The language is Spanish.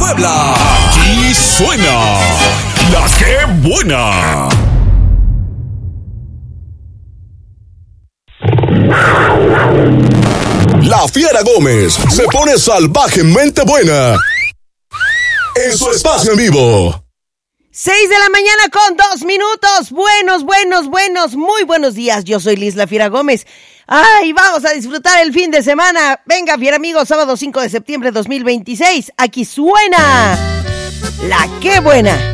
Puebla. Aquí suena La Que Buena. La Fiera Gómez se pone salvajemente buena en su espacio en vivo. 6 de la mañana con 2 minutos. Muy buenos días. Yo soy Liz La Fiera Gómez. Ay, vamos a disfrutar el fin de semana. Venga, fiera amigos, sábado 5 de septiembre de 2026. Aquí suena La Que Buena.